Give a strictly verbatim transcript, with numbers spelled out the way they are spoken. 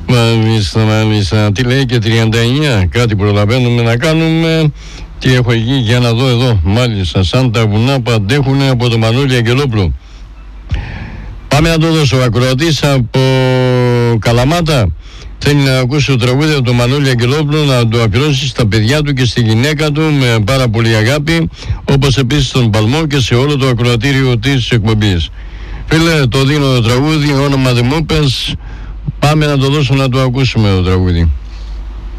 Μάλιστα, μάλιστα. Τι λέει και τριάντα εννιά, κάτι προλαβαίνουμε να κάνουμε. Τι έχω εκεί για να δω εδώ. Μάλιστα, σαν τα βουνά που αντέχουν από το Μανώλη Αγγελόπουλο. Πάμε να το δώσω. Ο ακροατής από Καλαμάτα θέλει να ακούσει το τραγούδι από τον Μανώλη Αγγελόπουλο, να το αφιερώσει στα παιδιά του και στη γυναίκα του με πάρα πολύ αγάπη, όπως επίσης στον Παλμό και σε όλο το ακροατήριο της εκπομπής. Φίλε, το δίνω το τραγούδι, όνομα δεν μου πες. Πάμε να το δώσω να το ακούσουμε το τραγούδι.